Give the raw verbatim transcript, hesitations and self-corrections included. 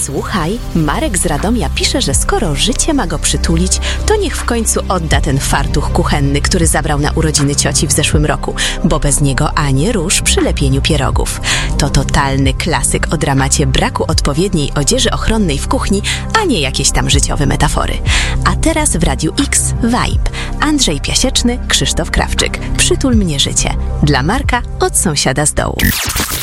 Słuchaj, Marek z Radomia pisze, że skoro życie ma go przytulić, to niech w końcu odda ten fartuch kuchenny, który zabrał na urodziny cioci w zeszłym roku, bo bez niego ani rusz przy lepieniu pierogów. To totalny klasyk o dramacie braku odpowiedniej odzieży ochronnej w kuchni, a nie jakieś tam życiowe metafory. A teraz w Radiu X Vibe. Andrzej Piasieczny, Krzysztof Krawczyk. Przytul mnie życie. Dla Marka od sąsiada z dołu.